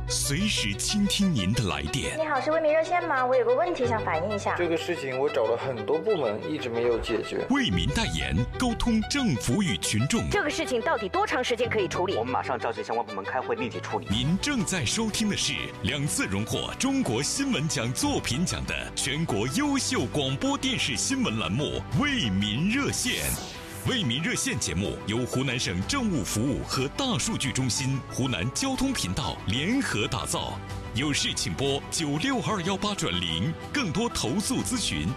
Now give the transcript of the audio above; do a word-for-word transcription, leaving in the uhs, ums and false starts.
随时倾听您的来电。 你好，是为民热线吗？我有个问题想反映一下。 这个事情我找了很多部门，一直没有解决。 为民代言，沟通政府与群众。 这个事情到底多长时间可以处理？ 我们马上召集相关部门开会，立即处理。 您正在收听的是两次荣获中国新闻奖作品奖的全国优秀广播电视新闻栏目《为民热线》。为民热线节目由湖南省政务服务和大数据中心、湖南交通频道联合打造。有事请拨九六二幺八转零，更多投诉咨询